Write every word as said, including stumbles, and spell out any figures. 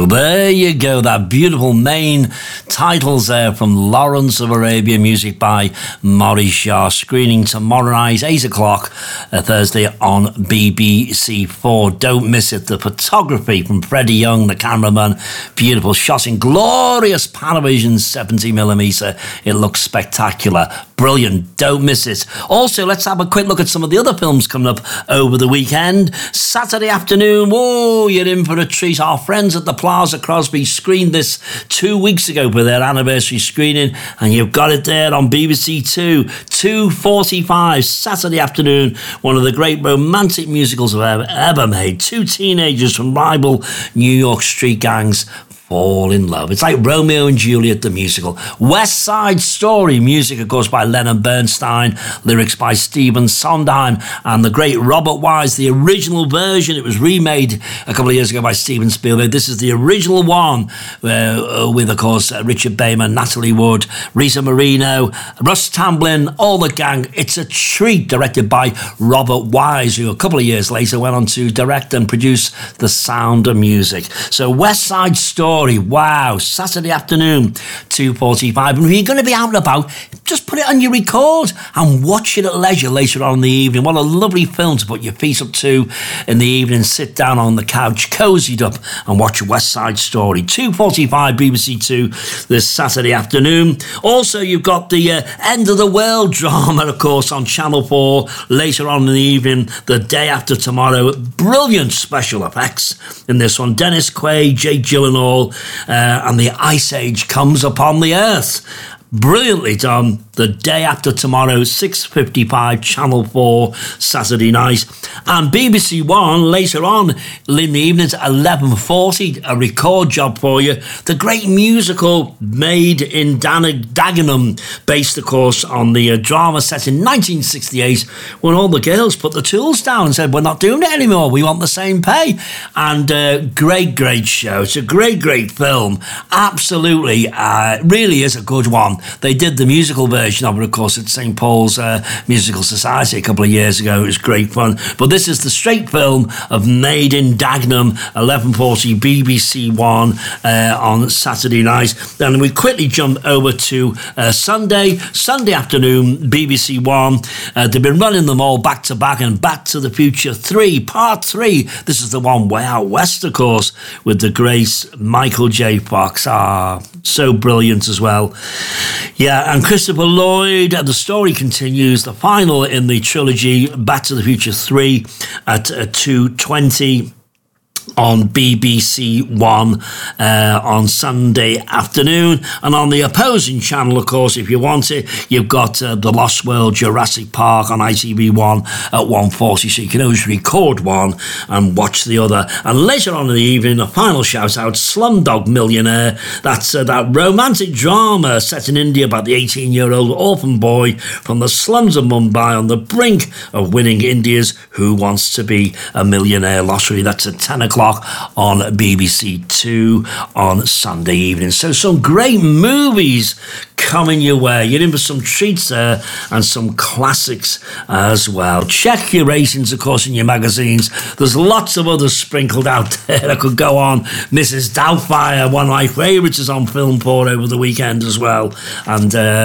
Well, there you go. That beautiful main titles there from Lawrence of Arabia, music by Maurice Jarre, screening tomorrow night, eight o'clock, uh, Thursday on B B C four. Don't miss it. The photography from Freddie Young, the cameraman, beautiful shots in glorious Panavision seventy millimeter. It looks spectacular. Brilliant. Don't miss it. Also, let's have a quick look at some of the other films coming up over the weekend. Saturday afternoon, whoa, you're in for a treat. Our friends at the Plaza Crosby screened this two weeks ago for their anniversary screening, and you've got it there on B B C Two, two forty-five, Saturday afternoon. One of the great romantic musicals I've ever, ever made. Two teenagers from rival New York street gangs fall in love. It's like Romeo and Juliet, the musical. West Side Story, music, of course, by Leonard Bernstein, lyrics by Stephen Sondheim, and the great Robert Wise, the original version. It was remade a couple of years ago by Steven Spielberg. This is the original one uh, with, of course, uh, Richard Bayman, Natalie Wood, Rita Moreno, Russ Tamblyn, all the gang. It's a treat, directed by Robert Wise, who a couple of years later went on to direct and produce The Sound of Music. So West Side Story, wow, Saturday afternoon, two forty-five. And if you're going to be out and about, just put it on your record and watch it at leisure later on in the evening. What a lovely film to put your feet up to in the evening, sit down on the couch, cozied up, and watch West Side Story. two forty-five, B B C Two, this Saturday afternoon. Also, you've got the uh, End of the World drama, of course, on Channel four later on in the evening, the day after tomorrow. Brilliant special effects in this one. Dennis Quaid, Jake Gyllenhaal, Uh, and the Ice Age comes upon the Earth. Brilliantly done. The day after tomorrow, six fifty-five, Channel four, Saturday night. And B B C One, later on in the evenings, eleven forty, a record job for you. The great musical Made in Dan- Dagenham, based, of course, on the uh, drama set in nineteen sixty-eight, when all the girls put the tools down and said, we're not doing it anymore, we want the same pay. And uh, great, great show. It's a great, great film. Absolutely, uh, really is a good one. They did the musical version of it, of course, at Saint Paul's uh, Musical Society a couple of years ago. It was great fun. But this is the straight film of Made in Dagenham, eleven forty, B B C One uh, on Saturday night. Then we quickly jump over to uh, Sunday, Sunday afternoon, B B C One. Uh, they've been running them all back to back, and Back to the Future three, Part three. This is the one way out west, of course, with the great Michael J. Fox. Ah, so brilliant as well. Yeah, and Christopher Lloyd. The story continues. The final in the trilogy, Back to the Future three, at uh, two twenty on B B C One uh, on Sunday afternoon. And on the opposing channel, of course, if you want it, you've got uh, The Lost World Jurassic Park on I T V one at one forty, so you can always record one and watch the other. And later on in the evening, a final shout out, Slumdog Millionaire. That's uh, that romantic drama set in India about the eighteen-year-old orphan boy from the slums of Mumbai on the brink of winning India's Who Wants to Be a Millionaire lottery. That's at ten o'clock on B B C Two on Sunday evening. So some great movies coming your way. You're in for some treats there and some classics as well. Check your ratings, of course, in your magazines. There's lots of others sprinkled out there that could go on. Missus Doubtfire, one of my favourites, is on Film four over the weekend as well. And uh